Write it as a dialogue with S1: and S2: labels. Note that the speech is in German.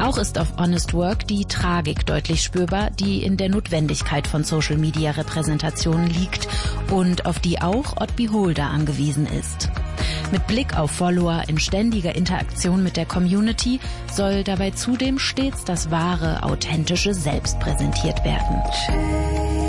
S1: Auch ist auf Honest Work die Tragik deutlich spürbar, die in der Notwendigkeit von Social-Media-Repräsentationen liegt und auf die auch Odd Beholder angewiesen ist. Mit Blick auf Follower in ständiger Interaktion mit der Community soll dabei zudem stets das wahre, authentische Selbst präsentiert werden.